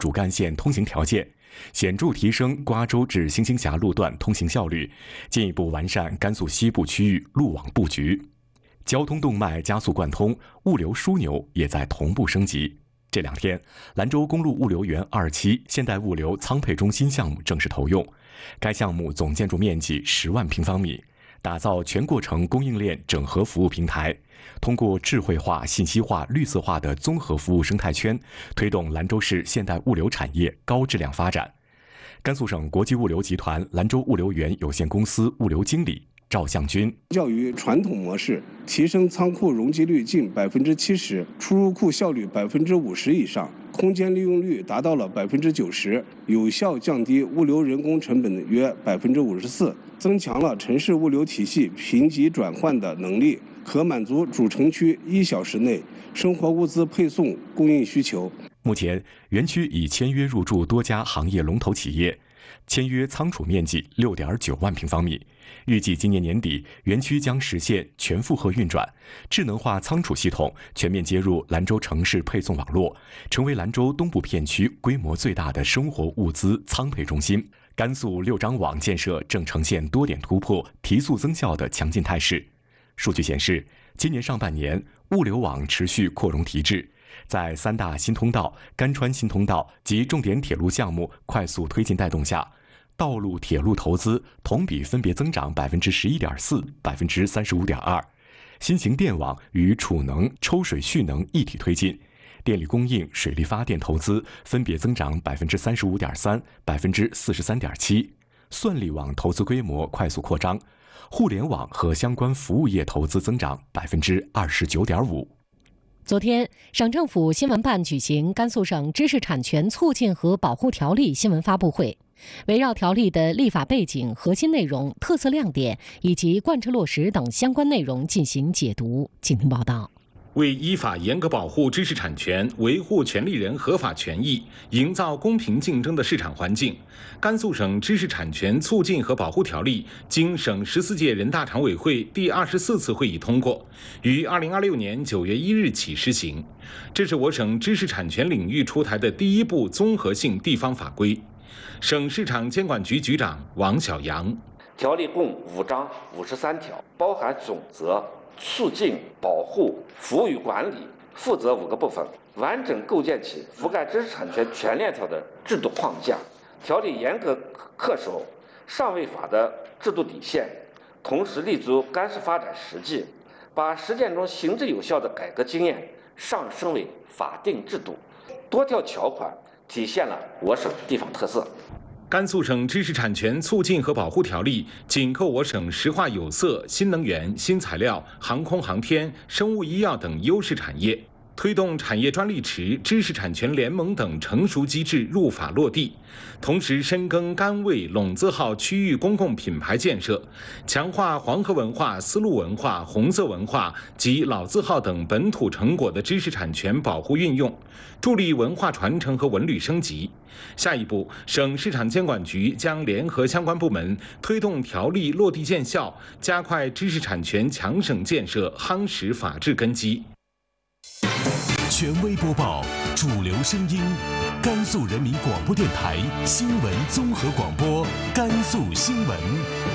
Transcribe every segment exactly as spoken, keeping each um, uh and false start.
主干线通行条件，显著提升瓜州至新兴峡路段通行效率，进一步完善甘肃西部区域路网布局。交通动脉加速贯通，物流枢纽也在同步升级。这两天，兰州公路物流园二期现代物流仓配中心项目正式投用，该项目总建筑面积十万平方米，打造全过程供应链整合服务平台，通过智慧化、信息化、绿色化的综合服务生态圈，推动兰州市现代物流产业高质量发展。甘肃省国际物流集团兰州物流园有限公司物流经理赵向军： 较于传统模式，提升仓库容积率近百分之七十，出入库效率百分之五十以上，空间利用率达到了百分之九十，有效降低物流人工成本约百分之五十四，增强了城市物流体系评级转换的能力，可满足主城区一小时内生活物资配送供应需求。 目前，园区已签约入驻多家行业龙头企业，签约仓储面积六点九万平方米。预计今年年底，园区将实现全负荷运转，智能化仓储系统全面接入兰州城市配送网络，成为兰州东部片区规模最大的生活物资仓配中心。甘肃六张网建设正呈现多点突破、提速增效的强劲态势。数据显示，今年上半年物流网持续扩容提质，在三大新通道、甘川新通道及重点铁路项目快速推进带动下，道路铁路投资同比分别增长百分之十一点四、百分之三十五点二。新型电网与储能、抽水蓄能一体推进，电力供应、水力发电投资分别增长百分之三十五点三、百分之四十三点七。算力网投资规模快速扩张，互联网和相关服务业投资增长百分之二十九点五。 昨天，省政府新闻办举行甘肃省知识产权促进和保护条例新闻发布会，围绕条例的立法背景、核心内容、特色亮点以及贯彻落实等相关内容进行解读。请听报道。 为依法严格保护知识产权，维护权利人合法权益，营造公平竞争的市场环境，甘肃省知识产权促进和保护条例经省十四届人大常委会第二十四次会议通过，于二零二六年九月一日起施行。这是我省知识产权领域出台的第一部综合性地方法规。省市场监管局局长王小阳： 条例共五章五十三条，包含总则、促进、保护、服务与管理、负责五个部分，完整构建起覆盖知识产权全链条的制度框架。条例严格恪守上位法的制度底线，同时立足甘肃发展实际，把实践中行之有效的改革经验上升为法定制度。多条条款体现了我省地方特色。 甘肃省知识产权促进和保护条例紧扣我省石化有色、新能源、新材料、航空航天、生物医药等优势产业，推动产业专利池、知识产权联盟等成熟机制入法落地，同时深耕甘卫、陇字号区域公共品牌建设，强化黄河文化、丝路文化、红色文化及老字号等本土成果的知识产权保护运用，助力文化传承和文旅升级。下一步，省市场监管局将联合相关部门，推动条例落地见效，加快知识产权强省建设，夯实法治根基。 权威播报，主流声音，甘肃人民广播电台新闻综合广播，甘肃新闻。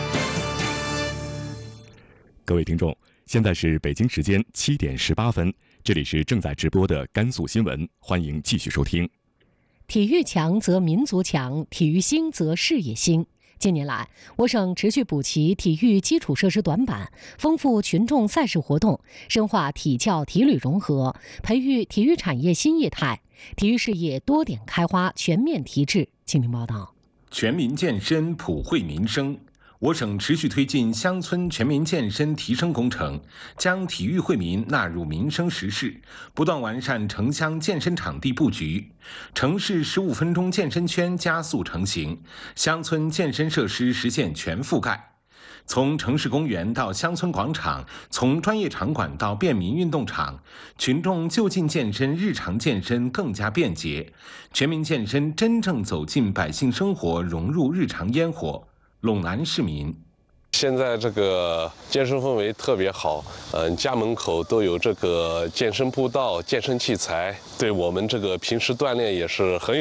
各位听众，现在是北京时间七点十八分，这里是正在直播的甘肃新闻，欢迎继续收听。 体育强则民族强，体育兴则事业兴。近年来，我省持续补齐体育基础设施短板，丰富群众赛事活动，深化体教体旅融合，培育体育产业新业态，体育事业多点开花，全面提质。请听报道。 全民健身，普惠民生。我省持续推进乡村全民健身提升工程，将体育惠民纳入民生实事，不断完善城乡健身场地布局，城市十五分钟健身圈加速成型，乡村健身设施实现全覆盖。从城市公园到乡村广场，从专业场馆到便民运动场，群众就近健身、日常健身更加便捷，全民健身真正走进百姓生活，融入日常烟火。陇南市民， 现在这个健身氛围特别好，嗯，家门口都有这个健身步道、健身器材，对我们这个平时锻炼也是很有